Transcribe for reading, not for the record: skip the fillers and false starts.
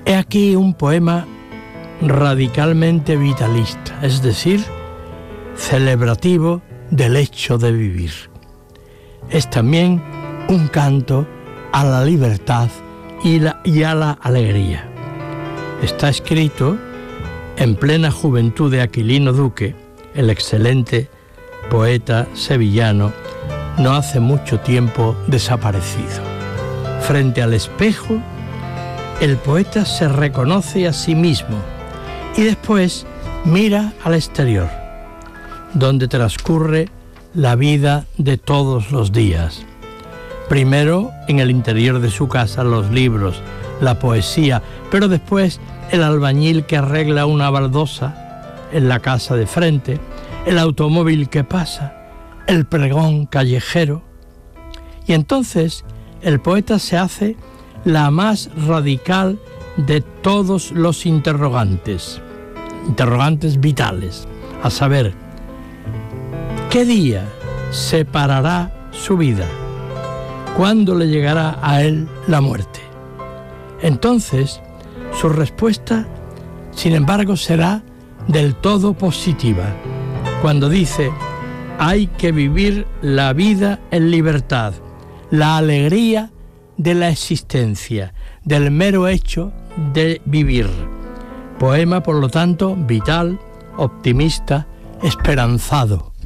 He aquí un poema radicalmente vitalista, es decir, celebrativo del hecho de vivir. Es también un canto a la libertad y a la alegría. Está escrito en plena juventud de Aquilino Duque, el excelente poeta sevillano, no hace mucho tiempo desaparecido. Frente al espejo, el poeta se reconoce a sí mismo y después mira al exterior, donde transcurre la vida de todos los días. Primero en el interior de su casa, los libros, la poesía, pero después el albañil que arregla una baldosa en la casa de frente, el automóvil que pasa, el pregón callejero. Y entonces el poeta se hace la más radical de todos los interrogantes vitales, a saber, ¿qué día separará su vida? ¿Cuándo le llegará a él la muerte? Entonces, su respuesta, sin embargo, será del todo positiva, cuando dice: hay que vivir la vida en libertad, la alegría de la existencia, del mero hecho de vivir. Poema, por lo tanto, vital, optimista, esperanzado.